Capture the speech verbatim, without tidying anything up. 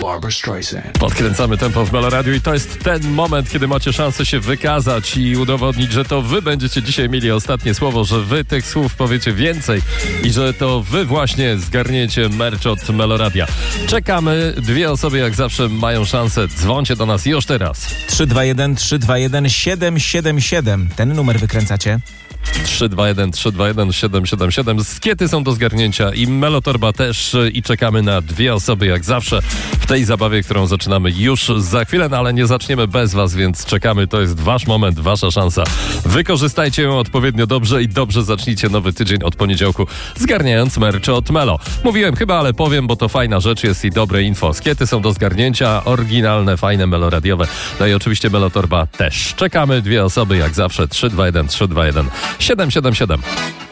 Barbra Streisand. Podkręcamy tempo w Meloradiu i to jest ten moment, kiedy macie szansę się wykazać i udowodnić, że to wy będziecie dzisiaj mieli ostatnie słowo, że wy tych słów powiecie więcej i że to wy właśnie zgarniecie merch od Meloradia. Czekamy. Dwie osoby jak zawsze mają szansę. Dzwońcie do nas już teraz. trzy dwa jeden trzy dwa jeden siedem siedem siedem. Ten numer wykręcacie. trzy dwa jeden trzy dwa jeden siedem siedem siedem. Skiety są do zgarnięcia i Melotorba też i czekamy na dwie osoby jak zawsze w tej zabawie, którą zaczynamy już za chwilę, no ale nie zaczniemy bez was, więc czekamy. To jest wasz moment, wasza szansa. Wykorzystajcie ją odpowiednio dobrze i dobrze zacznijcie nowy tydzień od poniedziałku, zgarniając merch od Melo. Mówiłem chyba, ale powiem, bo to fajna rzecz jest i dobre info. Skiety są do zgarnięcia, oryginalne, fajne, meloradiowe. No i oczywiście Melotorba też. Czekamy, dwie osoby jak zawsze. trzy dwa jeden trzy dwa jeden siedem siedem siedem.